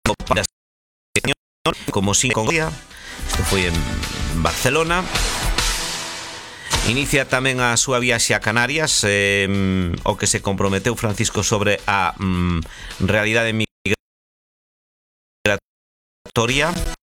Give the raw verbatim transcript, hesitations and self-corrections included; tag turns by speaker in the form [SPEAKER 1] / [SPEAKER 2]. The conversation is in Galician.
[SPEAKER 1] como sin con Goya. Isto foi en Barcelona. Inicia tamén a súa viaxe a Canarias, eh, o que se comprometeu Francisco sobre a mm, realidade migratoria.